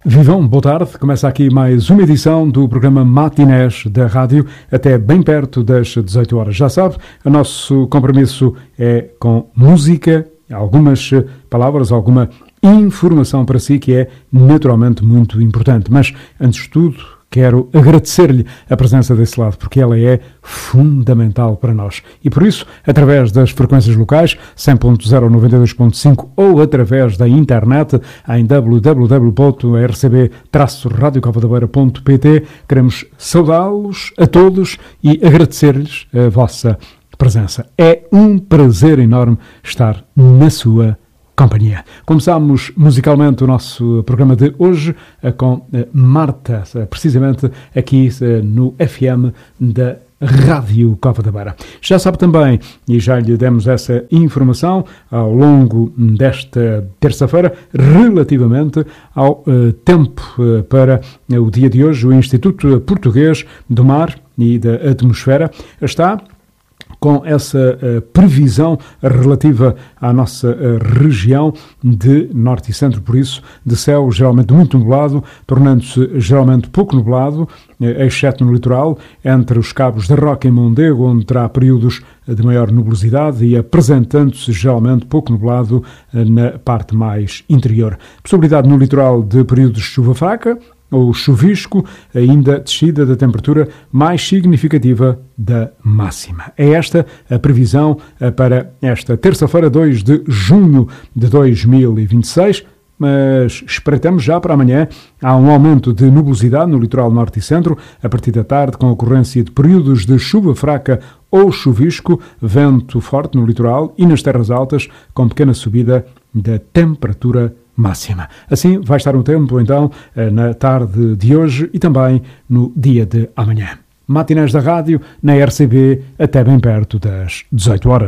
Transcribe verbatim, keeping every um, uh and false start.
Vivam, boa tarde. Começa aqui mais uma edição do programa Matinés da Rádio, até bem perto das dezoito horas. Já sabe, o nosso compromisso é com música, algumas palavras, alguma informação para si que é naturalmente muito importante. Mas, antes de tudo, quero agradecer-lhe a presença desse lado, porque ela é fundamental para nós. E por isso, através das frequências locais, cem ponto zero, noventa e dois ponto cinco, ou através da internet, em w w w ponto r c b traço radio cavadebeira ponto p t, queremos saudá-los a todos e agradecer-lhes a vossa presença. É um prazer enorme estar na sua companhia. Começamos musicalmente o nosso programa de hoje com Marta, precisamente aqui no F M da Rádio Cova da Beira. Já sabe também, e já lhe demos essa informação ao longo desta terça-feira, relativamente ao uh, tempo uh, para uh, o dia de hoje, o Instituto Português do Mar e da Atmosfera está com essa uh, previsão relativa à nossa uh, região de norte e centro, por isso, de céu geralmente muito nublado, tornando-se geralmente pouco nublado, uh, exceto no litoral, entre os cabos da Roca e Mondego, onde terá períodos de maior nubosidade e apresentando-se geralmente pouco nublado uh, na parte mais interior. Possibilidade no litoral de períodos de chuva fraca, ou chuvisco, ainda descida da temperatura mais significativa da máxima. É esta a previsão para esta terça-feira, dois de junho de dois mil e vinte e seis, mas espreitamos já para amanhã. Há um aumento de nubosidade no litoral norte e centro, a partir da tarde, com a ocorrência de períodos de chuva fraca ou chuvisco, vento forte no litoral e nas terras altas, com pequena subida da temperatura máxima. Assim vai estar o tempo, então, na tarde de hoje e também no dia de amanhã. Matinés da Rádio, na R C B, até bem perto das dezoito horas.